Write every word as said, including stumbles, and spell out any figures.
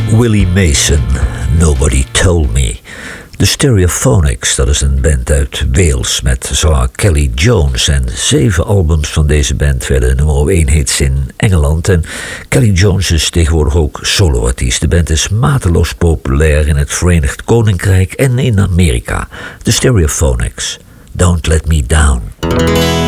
Willie Mason, Nobody Told Me. De Stereophonics, dat is een band uit Wales met zanger Kelly Jones. En zeven albums van deze band werden nummer één hits in Engeland. En Kelly Jones is tegenwoordig ook soloartiest. De band is mateloos populair in het Verenigd Koninkrijk en in Amerika. De Stereophonics, Don't Let Me Down.